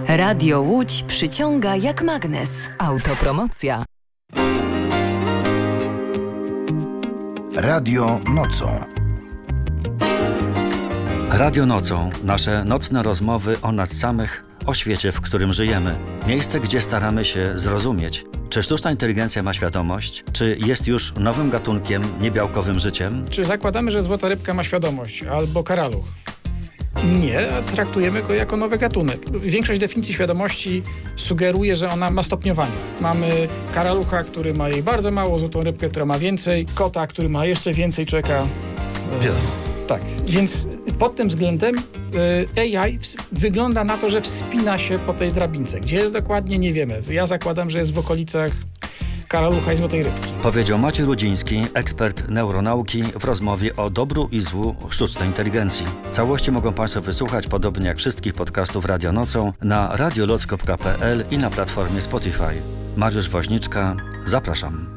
Radio Łódź przyciąga jak magnes. Autopromocja. Radio nocą. Radio nocą. Nasze nocne rozmowy o nas samych, o świecie, w którym żyjemy. Miejsce, gdzie staramy się zrozumieć, czy sztuczna inteligencja ma świadomość, czy jest już nowym gatunkiem, niebiałkowym życiem. Czy zakładamy, że złota rybka ma świadomość, albo karaluch? Nie, a traktujemy go jako nowy gatunek. Większość definicji świadomości sugeruje, że ona ma stopniowanie. Mamy karalucha, który ma jej bardzo mało, złotą rybkę, która ma więcej, kota, który ma jeszcze więcej, człowieka... Tak, więc pod tym względem AI wygląda na to, że wspina się po tej drabince. Gdzie jest dokładnie, nie wiemy. Ja zakładam, że jest w okolicach karalucha i złotej rybki. Powiedział Maciej Rudziński, ekspert neuronauki, w rozmowie o dobru i złu sztucznej inteligencji. Całości mogą Państwo wysłuchać, podobnie jak wszystkich podcastów Radio Nocą, na radioloc.pl i na platformie Spotify. Mariusz Woźniczka, zapraszam.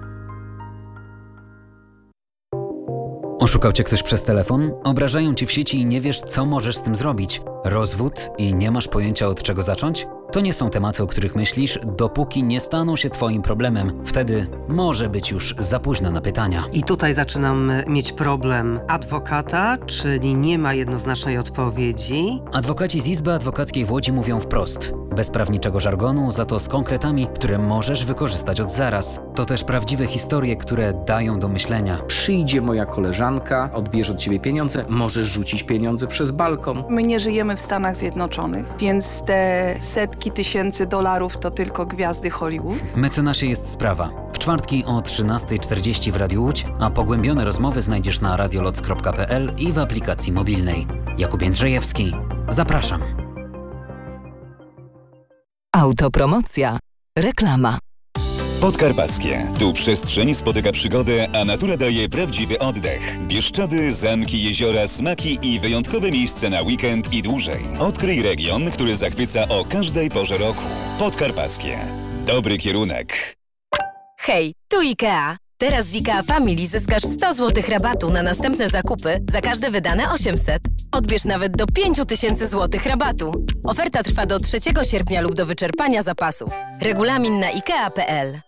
Oszukał cię ktoś przez telefon? Obrażają ci w sieci i nie wiesz, co możesz z tym zrobić? Rozwód i nie masz pojęcia, od czego zacząć? To nie są tematy, o których myślisz, dopóki nie staną się twoim problemem. Wtedy może być już za późno na pytania. I tutaj zaczynam mieć problem adwokata, czyli nie ma jednoznacznej odpowiedzi. Adwokaci z Izby Adwokackiej w Łodzi mówią wprost. Bez prawniczego żargonu, za to z konkretami, które możesz wykorzystać od zaraz. To też prawdziwe historie, które dają do myślenia. Przyjdzie moja koleżanka, odbierze od ciebie pieniądze, możesz rzucić pieniądze przez balkon. My nie żyjemy w Stanach Zjednoczonych, więc te setki tysięcy dolarów to tylko gwiazdy Hollywood. Mecenasie jest sprawa. W czwartki o 13:40 w Radiu Łódź, a pogłębione rozmowy znajdziesz na radioloc.pl i w aplikacji mobilnej. Jakub Jędrzejewski, zapraszam. Autopromocja. Reklama. Podkarpackie. Tu przestrzeń spotyka przygodę, a natura daje prawdziwy oddech. Bieszczady, zamki, jeziora, smaki i wyjątkowe miejsca na weekend i dłużej. Odkryj region, który zachwyca o każdej porze roku. Podkarpackie. Dobry kierunek. Hej, tu IKEA. Teraz z IKEA Family zyskasz 100 zł rabatu na następne zakupy za każde wydane 800. Odbierz nawet do 5000 zł rabatu. Oferta trwa do 3 sierpnia lub do wyczerpania zapasów. Regulamin na ikea.pl.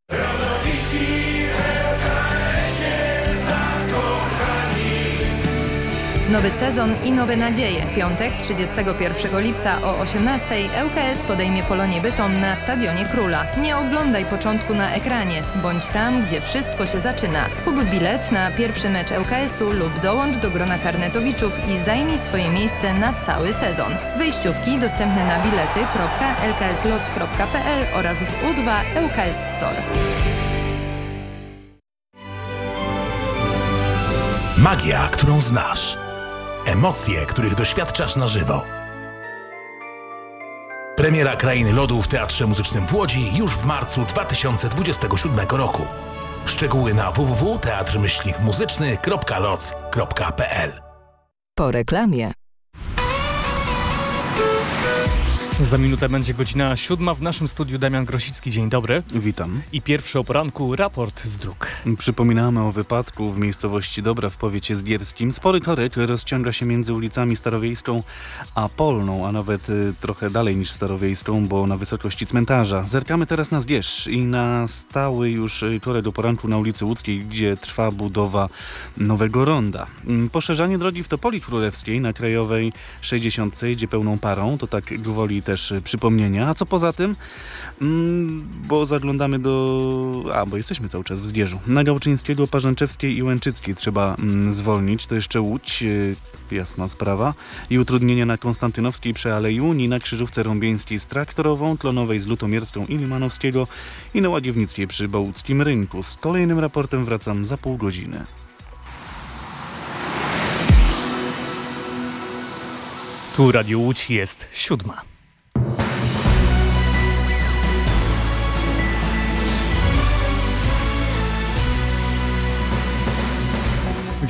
Nowy sezon i nowe nadzieje. Piątek, 31 lipca o 18:00 ŁKS podejmie Polonię Bytom na Stadionie Króla. Nie oglądaj początku na ekranie. Bądź tam, gdzie wszystko się zaczyna. Kup bilet na pierwszy mecz ŁKS-u lub dołącz do grona karnetowiczów i zajmij swoje miejsce na cały sezon. Wejściówki dostępne na bilety.lksloc.pl oraz w U2 ŁKS Store. Magia, którą znasz. Emocje, których doświadczasz na żywo. Premiera Krainy Lodu w Teatrze Muzycznym w Łodzi już w marcu 2027 roku. Szczegóły na www.teatr-muzyczny.loc.pl. Po reklamie. Za minutę będzie godzina 7. W naszym studiu Damian Grosicki. Dzień dobry. Witam. I pierwszy o poranku raport z dróg. Przypominamy o wypadku w miejscowości Dobra w powiecie zgierskim. Spory korek rozciąga się między ulicami Starowiejską a Polną, a nawet trochę dalej niż Starowiejską, bo na wysokości cmentarza. Zerkamy teraz na Zgierz i na stały już korek o poranku na ulicy Łódzkiej, gdzie trwa budowa nowego ronda. Poszerzanie drogi w Topoli Królewskiej na Krajowej 60 idzie pełną parą, to tak gwoli też przypomnienia. A co poza tym? Bo zaglądamy bo jesteśmy cały czas w Zgierzu. Na Gałczyńskiego, Parzęczewskiej i Łęczyckiej trzeba zwolnić. To jeszcze Łódź, jasna sprawa. I utrudnienia na Konstantynowskiej przy Alei Unii, na Krzyżówce Rąbieńskiej z Traktorową, Tlonowej z Lutomierską i Limanowskiego i na Łagiewnickiej przy Bołuckim Rynku. Z kolejnym raportem wracam za pół godziny. Tu Radio Łódź, jest 7.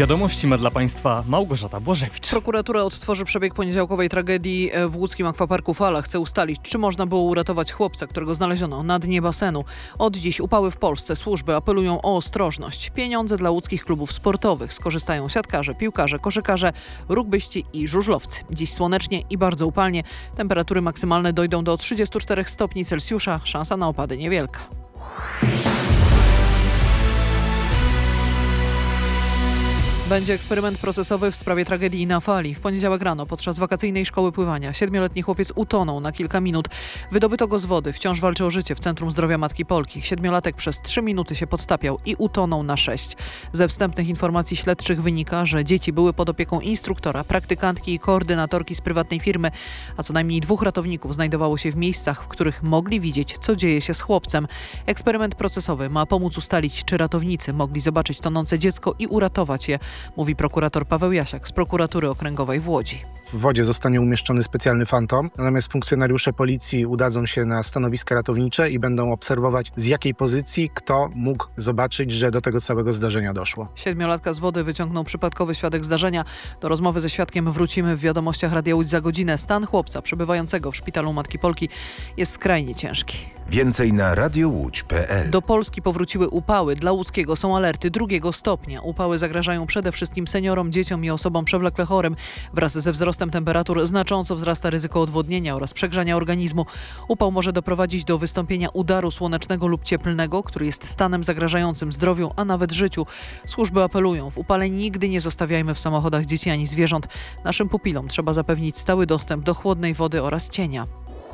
Wiadomości ma dla Państwa Małgorzata Błażewicz. Prokuratura odtworzy przebieg poniedziałkowej tragedii w łódzkim akwaparku Fala. Chce ustalić, czy można było uratować chłopca, którego znaleziono na dnie basenu. Od dziś upały w Polsce. Służby apelują o ostrożność. Pieniądze dla łódzkich klubów sportowych skorzystają siatkarze, piłkarze, koszykarze, rugbyści i żużlowcy. Dziś słonecznie i bardzo upalnie. Temperatury maksymalne dojdą do 34 stopni Celsjusza. Szansa na opady niewielka. Będzie eksperyment procesowy w sprawie tragedii na Fali. W poniedziałek rano podczas wakacyjnej szkoły pływania 7-letni chłopiec utonął na kilka minut. Wydobyto go z wody. Wciąż walczy o życie w Centrum Zdrowia Matki Polki. 7-latek przez 3 minuty się podtapiał i utonął na 6. Ze wstępnych informacji śledczych wynika, że dzieci były pod opieką instruktora, praktykantki i koordynatorki z prywatnej firmy, a co najmniej 2 ratowników znajdowało się w miejscach, w których mogli widzieć, co dzieje się z chłopcem. Eksperyment procesowy ma pomóc ustalić, czy ratownicy mogli zobaczyć tonące dziecko i uratować je, mówi prokurator Paweł Jasiak z prokuratury okręgowej w Łodzi. W wodzie zostanie umieszczony specjalny fantom, natomiast funkcjonariusze policji udadzą się na stanowiska ratownicze i będą obserwować, z jakiej pozycji kto mógł zobaczyć, że do tego całego zdarzenia doszło. 7-latka z wody wyciągnął przypadkowy świadek zdarzenia. Do rozmowy ze świadkiem wrócimy w wiadomościach Radia Łódź za godzinę. Stan chłopca przebywającego w szpitalu Matki Polki jest skrajnie ciężki. Więcej na radiowódź.pl. Do Polski powróciły upały. Dla łódzkiego są alerty 2 stopnia. Upały zagrażają przede wszystkim seniorom, dzieciom i osobom przewlekle chorym. Wraz ze wzrostem temperatur znacząco wzrasta ryzyko odwodnienia oraz przegrzania organizmu. Upał może doprowadzić do wystąpienia udaru słonecznego lub cieplnego, który jest stanem zagrażającym zdrowiu, a nawet życiu. Służby apelują: w upale nigdy nie zostawiajmy w samochodach dzieci ani zwierząt. Naszym pupilom trzeba zapewnić stały dostęp do chłodnej wody oraz cienia.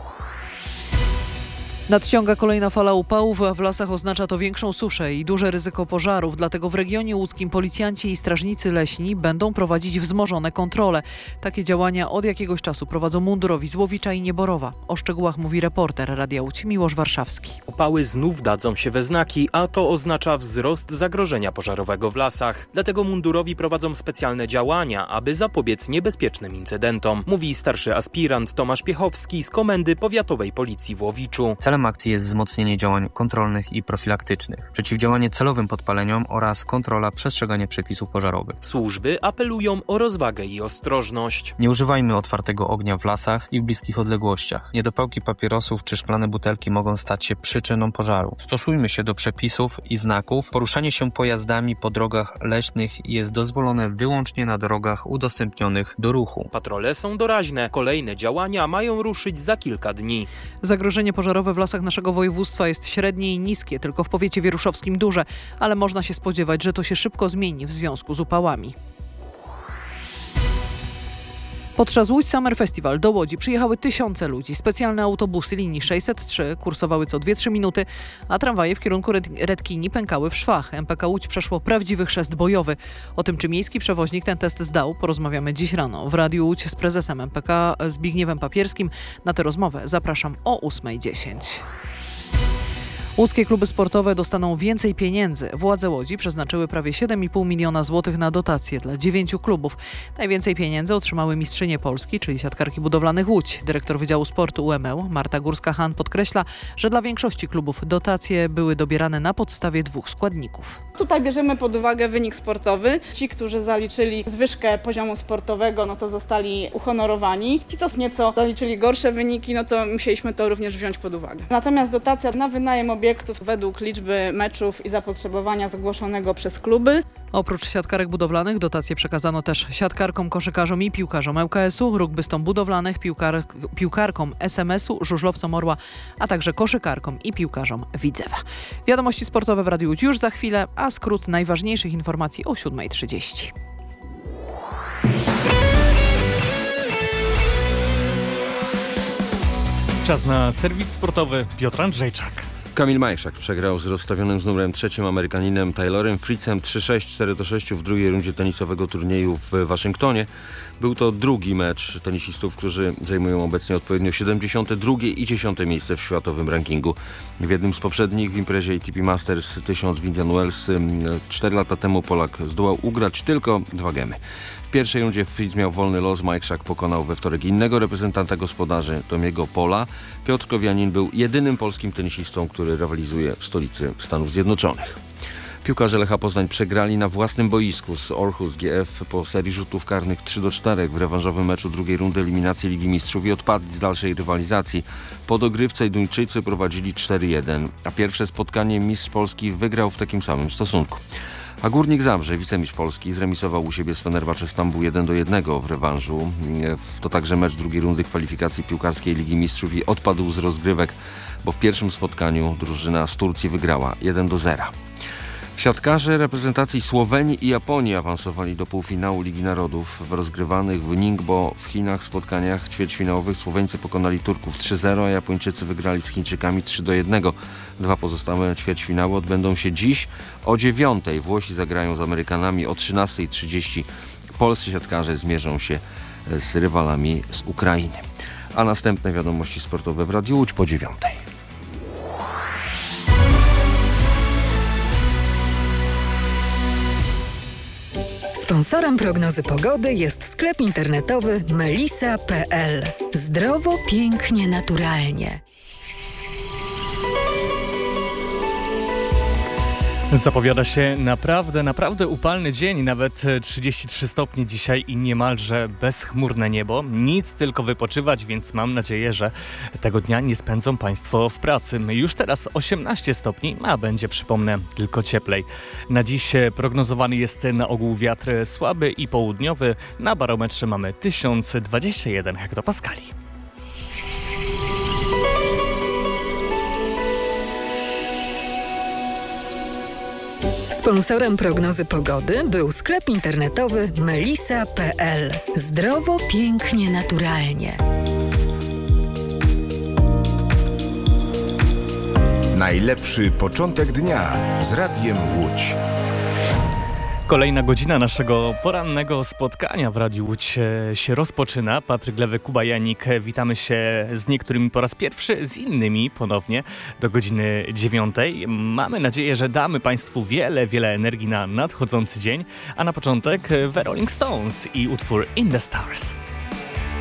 Nadciąga kolejna fala upałów, a w lasach oznacza to większą suszę i duże ryzyko pożarów. Dlatego w regionie łódzkim policjanci i strażnicy leśni będą prowadzić wzmożone kontrole. Takie działania od jakiegoś czasu prowadzą mundurowi z Łowicza i Nieborowa. O szczegółach mówi reporter Radia Łódź Miłosz Warszawski. Upały znów dadzą się we znaki, a to oznacza wzrost zagrożenia pożarowego w lasach. Dlatego mundurowi prowadzą specjalne działania, aby zapobiec niebezpiecznym incydentom, mówi starszy aspirant Tomasz Piechowski z Komendy Powiatowej Policji w Łowiczu. Celem akcji jest wzmocnienie działań kontrolnych i profilaktycznych, przeciwdziałanie celowym podpaleniom oraz kontrola przestrzegania przepisów pożarowych. Służby apelują o rozwagę i ostrożność. Nie używajmy otwartego ognia w lasach i w bliskich odległościach. Niedopałki papierosów czy szklane butelki mogą stać się przyczyną pożaru. Stosujmy się do przepisów i znaków. Poruszanie się pojazdami po drogach leśnych jest dozwolone wyłącznie na drogach udostępnionych do ruchu. Patrole są doraźne. Kolejne działania mają ruszyć za kilka dni. Zagrożenie pożarowe w lasach naszego województwa jest średnie i niskie, tylko w powiecie wieruszowskim duże, ale można się spodziewać, że to się szybko zmieni w związku z upałami. Podczas Łódź Summer Festival do Łodzi przyjechały tysiące ludzi. Specjalne autobusy linii 603 kursowały co 2-3 minuty, a tramwaje w kierunku Redkini pękały w szwach. MPK Łódź przeszło prawdziwy chrzest bojowy. O tym, czy miejski przewoźnik ten test zdał, porozmawiamy dziś rano w Radiu Łódź z prezesem MPK Zbigniewem Papierskim. Na tę rozmowę zapraszam o 8:10. Łódzkie kluby sportowe dostaną więcej pieniędzy. Władze Łodzi przeznaczyły prawie 7,5 miliona złotych na dotacje dla 9 klubów. Najwięcej pieniędzy otrzymały mistrzynie Polski, czyli siatkarki budowlanych Łódź. Dyrektor Wydziału Sportu UML Marta Górska-Han podkreśla, że dla większości klubów dotacje były dobierane na podstawie 2 składników. Tutaj bierzemy pod uwagę wynik sportowy. Ci, którzy zaliczyli zwyżkę poziomu sportowego, no to zostali uhonorowani. Ci, co nieco zaliczyli gorsze wyniki, no to musieliśmy to również wziąć pod uwagę. Natomiast dotacja na wynajem obiektów według liczby meczów i zapotrzebowania zgłoszonego przez kluby. Oprócz siatkarek budowlanych dotacje przekazano też siatkarkom, koszykarzom i piłkarzom ŁKS-u, rugbystom budowlanych, piłkarkom SMS-u, żużlowcom Orła, a także koszykarkom i piłkarzom Widzewa. Wiadomości sportowe w Radiu Łódź już za chwilę, a skrót najważniejszych informacji o 7:30. Czas na serwis sportowy. Piotr Andrzejczak. Kamil Majszak przegrał z rozstawionym z numerem 3 Amerykaninem Taylorem Fritzem 3-6, 4-6 w drugiej rundzie tenisowego turnieju w Waszyngtonie. Był to drugi mecz tenisistów, którzy zajmują obecnie odpowiednio 72 i 10 miejsce w światowym rankingu. W jednym z poprzednich w imprezie ATP Masters 1000 w Indian Wells 4 lata temu Polak zdołał ugrać tylko 2 gemy. W pierwszej rundzie Fritz miał wolny los, Majszak pokonał we wtorek innego reprezentanta gospodarzy, Tomiego Pola. Piotr Kowianin był jedynym polskim tenisistą, który rywalizuje w stolicy Stanów Zjednoczonych. Piłkarze Lecha Poznań przegrali na własnym boisku z Aarhus GF po serii rzutów karnych 3-4 w rewanżowym meczu drugiej rundy eliminacji Ligi Mistrzów i odpadli z dalszej rywalizacji. Po dogrywce Duńczycy prowadzili 4-1, a pierwsze spotkanie mistrz Polski wygrał w takim samym stosunku. A Górnik Zabrze, wicemistrz Polski, zremisował u siebie z Fenerbahce Stambuł 1-1 w rewanżu. To także mecz drugiej rundy kwalifikacji piłkarskiej Ligi Mistrzów i odpadł z rozgrywek, bo w pierwszym spotkaniu drużyna z Turcji wygrała 1-0. Siatkarze reprezentacji Słowenii i Japonii awansowali do półfinału Ligi Narodów. W rozgrywanych w Ningbo w Chinach spotkaniach ćwierćfinałowych Słoweńcy pokonali Turków 3-0, a Japończycy wygrali z Chińczykami 3-1. Dwa pozostałe ćwierćfinały odbędą się dziś o 9:00. Włosi zagrają z Amerykanami o 13:30. Polscy siatkarze zmierzą się z rywalami z Ukrainy. A następne wiadomości sportowe w Radiu Łódź po 9:00. Sponsorem prognozy pogody jest sklep internetowy melisa.pl. Zdrowo, pięknie, naturalnie. Zapowiada się naprawdę upalny dzień, nawet 33 stopnie dzisiaj i niemalże bezchmurne niebo. Nic, tylko wypoczywać, więc mam nadzieję, że tego dnia nie spędzą Państwo w pracy. Już teraz 18 stopni, a będzie, przypomnę, tylko cieplej. Na dziś prognozowany jest na ogół wiatr słaby i południowy. Na barometrze mamy 1021 hektopaskali. Sponsorem prognozy pogody był sklep internetowy melisa.pl. Zdrowo, pięknie, naturalnie. Najlepszy początek dnia z Radiem Łódź. Kolejna godzina naszego porannego spotkania w Radiu Łódź się rozpoczyna. Patryk Lewy, Kuba Janik. Witamy się z niektórymi po raz pierwszy, z innymi ponownie do godziny 9:00. Mamy nadzieję, że damy Państwu wiele energii na nadchodzący dzień. A na początek The Rolling Stones i utwór In the Stars.